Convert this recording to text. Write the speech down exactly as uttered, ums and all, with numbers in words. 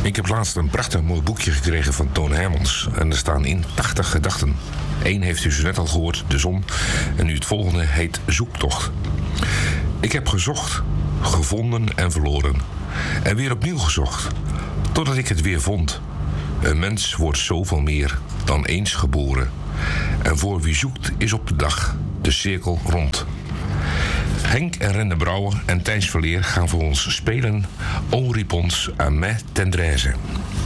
Ik heb laatst een prachtig mooi boekje gekregen van Toon Hermans. En er staan in tachtig gedachten. Eén heeft u zo net al gehoord, De Zon. En nu het volgende heet Zoektocht. Ik heb gezocht, gevonden en verloren. En weer opnieuw gezocht. Totdat ik het weer vond. Een mens wordt zoveel meer dan eens geboren. En voor wie zoekt is op de dag de cirkel rond. Henk en Rende Brouwer en Thijs Verleer gaan voor ons spelen O Ripons à me tendresse.